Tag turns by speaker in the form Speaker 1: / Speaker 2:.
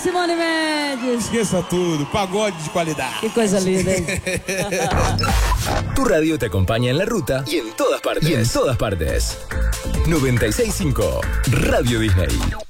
Speaker 1: Simone Mendes.
Speaker 2: Esqueça tudo, pagode de qualidade.
Speaker 1: Qué cosa linda, ¿eh?
Speaker 3: Tu radio te acompaña en la ruta y en todas partes. 96.5 Radio Disney.